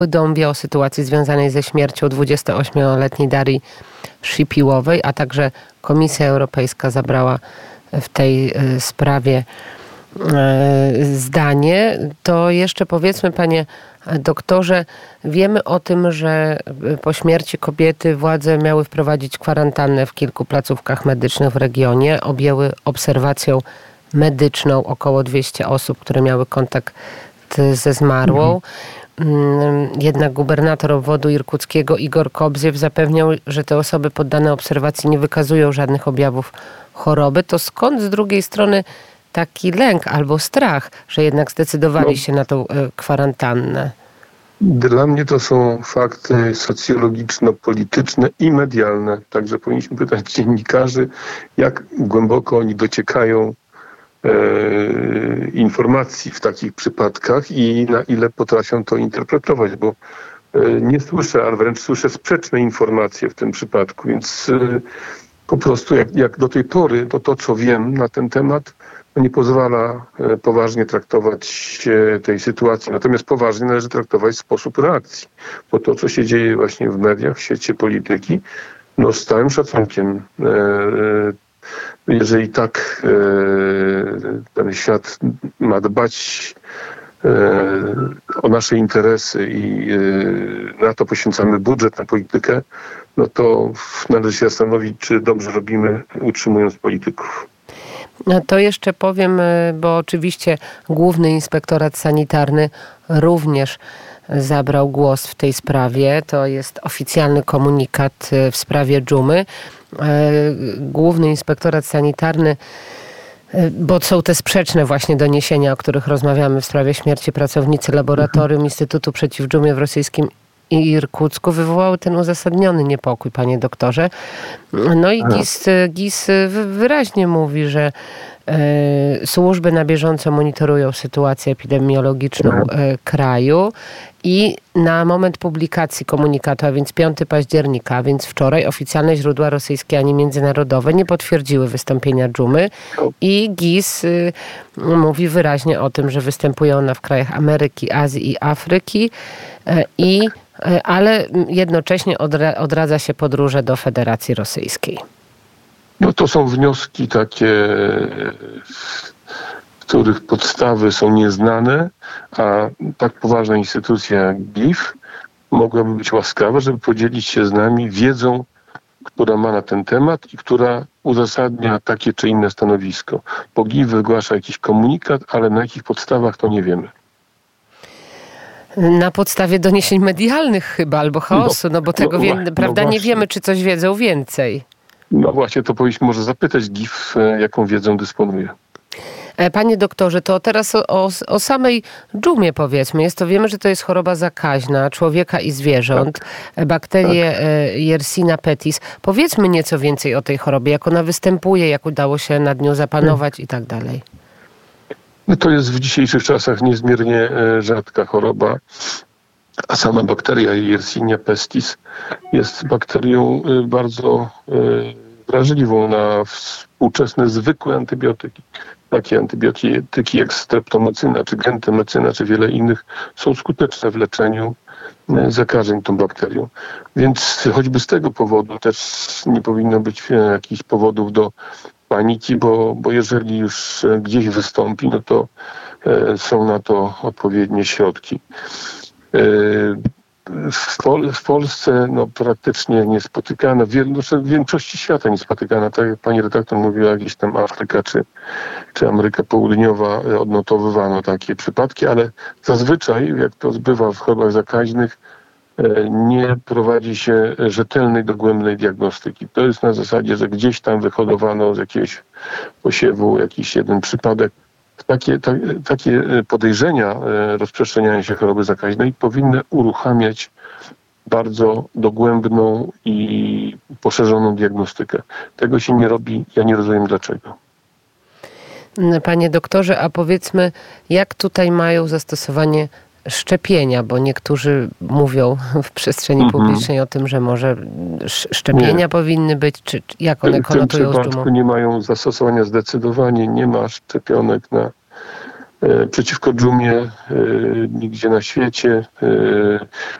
Dom wie o sytuacji związanej ze śmiercią 28-letniej Darii Shipiłowej, a także Komisja Europejska zabrała w tej sprawie zdanie. To jeszcze powiedzmy, panie doktorze, wiemy o tym, że po śmierci kobiety władze miały wprowadzić kwarantannę w kilku placówkach medycznych w regionie. Objęły obserwacją medyczną około 200 osób, które miały kontakt ze zmarłą. Jednak gubernator obwodu irkuckiego Igor Kobziew zapewniał, że te osoby poddane obserwacji nie wykazują żadnych objawów choroby. To skąd z drugiej strony taki lęk albo strach, że jednak zdecydowali się na tą kwarantannę? Dla mnie to są fakty socjologiczno-polityczne i medialne. Także powinniśmy pytać dziennikarzy, jak głęboko oni dociekają informacji w takich przypadkach i na ile potrafią to interpretować, bo nie słyszę, ale wręcz słyszę sprzeczne informacje w tym przypadku, więc po prostu jak do tej pory, to co wiem na ten temat, nie pozwala poważnie traktować tej sytuacji. Natomiast poważnie należy traktować sposób reakcji, bo to, co się dzieje właśnie w mediach, w świecie polityki, no z całym szacunkiem, jeżeli tak ten świat ma dbać o nasze interesy i na to poświęcamy budżet, na politykę, no to należy się zastanowić, czy dobrze robimy, utrzymując polityków. No to jeszcze powiem, bo oczywiście Główny Inspektorat Sanitarny również zabrał głos w tej sprawie. To jest oficjalny komunikat w sprawie dżumy. Główny Inspektorat Sanitarny, bo są te sprzeczne właśnie doniesienia, o których rozmawiamy w sprawie śmierci pracownicy laboratorium Instytutu Przeciw Dżumie w rosyjskim Irkucku, wywołały ten uzasadniony niepokój, panie doktorze. No i GIS wyraźnie mówi, że służby na bieżąco monitorują sytuację epidemiologiczną kraju i na moment publikacji komunikatu, a więc 5 października, a więc wczoraj, oficjalne źródła rosyjskie ani międzynarodowe nie potwierdziły wystąpienia dżumy i GIS mówi wyraźnie o tym, że występuje ona w krajach Ameryki, Azji i Afryki, ale jednocześnie odradza się podróże do Federacji Rosyjskiej. No to są wnioski takie, których podstawy są nieznane, a tak poważna instytucja jak GIF mogłaby być łaskawa, żeby podzielić się z nami wiedzą, która ma na ten temat i która uzasadnia takie czy inne stanowisko. Bo GIF wygłasza jakiś komunikat, ale na jakich podstawach to nie wiemy. Na podstawie doniesień medialnych chyba, albo chaosu, bo tego prawda, nie wiemy, czy coś wiedzą więcej. No właśnie, to powinniśmy może zapytać GIF, jaką wiedzą dysponuje. Panie doktorze, to teraz o samej dżumie powiedzmy. Wiemy, że to jest choroba zakaźna człowieka i zwierząt, bakterię Yersinia pestis. Powiedzmy nieco więcej o tej chorobie, jak ona występuje, jak udało się nad nią zapanować i tak dalej. No to jest w dzisiejszych czasach niezmiernie rzadka choroba, a sama bakteria Yersinia pestis jest bakterią bardzo wrażliwą na współczesne, zwykłe antybiotyki. Takie antybiotyki jak streptomecyna, czy gentamycyna, czy wiele innych są skuteczne w leczeniu zakażeń tą bakterią. Więc choćby z tego powodu też nie powinno być jakichś powodów do paniki, bo jeżeli już gdzieś wystąpi, no to są na to odpowiednie środki. W Polsce praktycznie niespotykana, w większości świata niespotykana, tak jak pani redaktor mówiła, gdzieś tam Afryka czy Ameryka Południowa odnotowywano takie przypadki, ale zazwyczaj, jak to bywa w chorobach zakaźnych, nie prowadzi się rzetelnej, dogłębnej diagnostyki. To jest na zasadzie, że gdzieś tam wyhodowano z jakiegoś posiewu jakiś jeden przypadek. Takie podejrzenia rozprzestrzeniania się choroby zakaźnej powinny uruchamiać bardzo dogłębną i poszerzoną diagnostykę. Tego się nie robi, ja nie rozumiem dlaczego. Panie doktorze, a powiedzmy, jak tutaj mają zastosowanie szczepienia, bo niektórzy mówią w przestrzeni publicznej o tym, że może szczepienia powinny być, czy jak one konotują z dżumą? W tym przypadku nie mają zastosowania zdecydowanie, nie ma szczepionek przeciwko dżumie nigdzie na świecie.